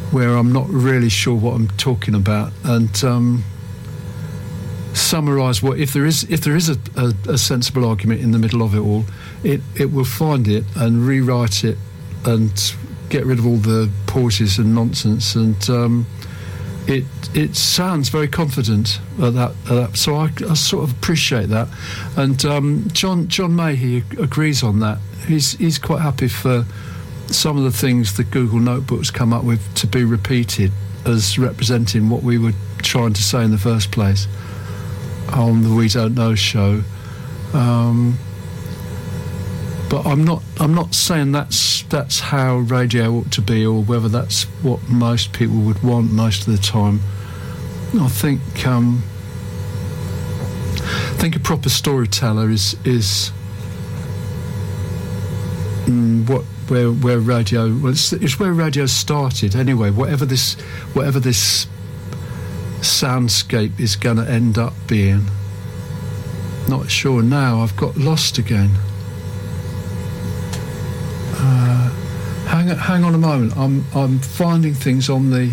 where I'm not really sure what I'm talking about, and summarise what if there is a sensible argument in the middle of it all, it will find it and rewrite it and get rid of all the pauses and nonsense, and it sounds very confident at that, so I sort of appreciate that. And John Mayhew agrees on that. He's quite happy for some of the things the Google Notebooks come up with to be repeated as representing what we were trying to say in the first place on the We Don't Know show. But I'm not saying that's how radio ought to be, or whether that's what most people would want most of the time. I think a proper storyteller is where radio. Well, it's where radio started anyway. Whatever this soundscape is going to end up being. Not sure now. I've got lost again. Hang on a moment. I'm finding things on the.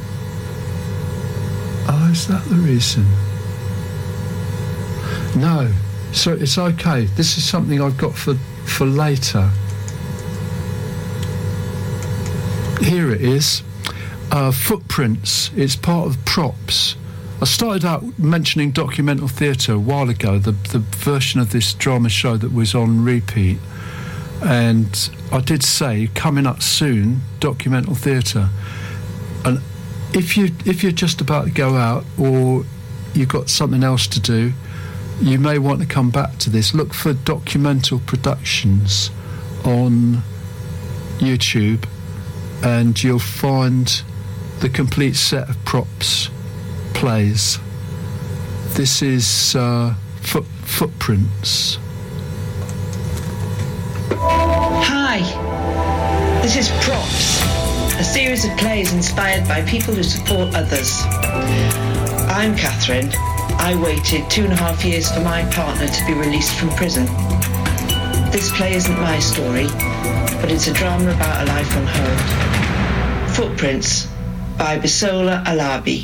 Oh, is that the reason? No, so it's okay. This is something I've got for later. Here it is. Footprints. It's part of Props. I started out mentioning documental theatre a while ago, the version of this drama show that was on repeat. And I did say, coming up soon, documental theatre. And if you're just about to go out, or you've got something else to do, you may want to come back to this. Look for Documental Productions on YouTube, and you'll find the complete set of Props plays. This is Footprints. Hi, this is Props, a series of plays inspired by people who support others. I'm Catherine. I waited 2.5 years for my partner to be released from prison. This play isn't my story, but it's a drama about a life on hold. Footprints by Bisola Alabi.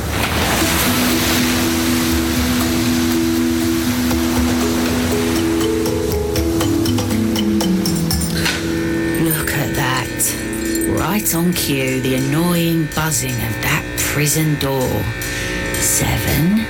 Look at that. Right on cue, the annoying buzzing of that prison door. 7,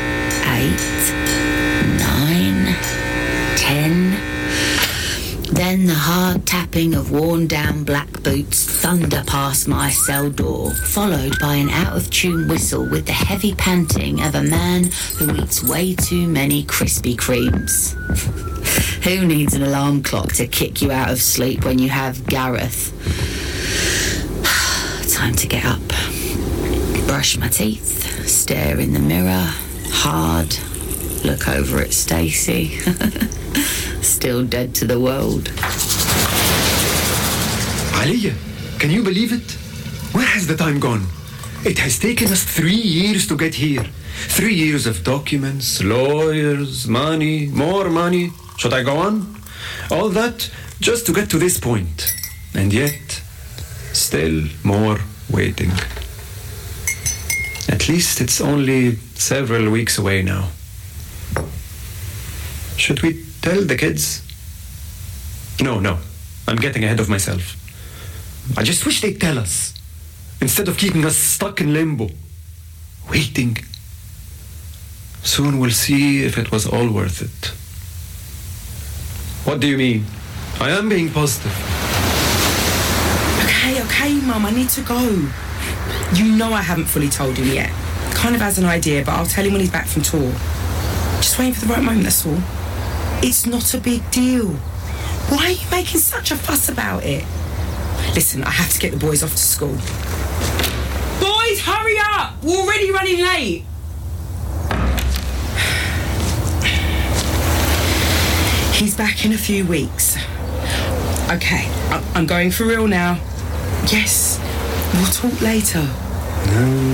8, 9, 10. Then the hard tapping of worn-down black boots thunder past my cell door, followed by an out-of-tune whistle with the heavy panting of a man who eats way too many Krispy Kremes. Who needs an alarm clock to kick you out of sleep when you have Gareth? Time to get up. Brush my teeth, stare in the mirror, hard, look over at Stacey. Still dead to the world. Aliyah, can you believe it? Where has the time gone? It has taken us 3 years to get here. 3 years of documents, lawyers, money, more money. Should I go on? All that just to get to this point. And yet, still more waiting. At least it's only several weeks away now. Should we tell the kids? No, I'm getting ahead of myself. I just wish they'd tell us, instead of keeping us stuck in limbo, waiting. Soon we'll see if it was all worth it. What do you mean? I am being positive. Okay, Mum, I need to go. You know I haven't fully told him yet. Kind of has an idea, but I'll tell him when he's back from tour. Just waiting for the right moment, that's all. It's not a big deal. Why are you making such a fuss about it? Listen, I have to get the boys off to school. Boys, hurry up! We're already running late. He's back in a few weeks. Okay, I'm going for real now. Yes, we'll talk later. No.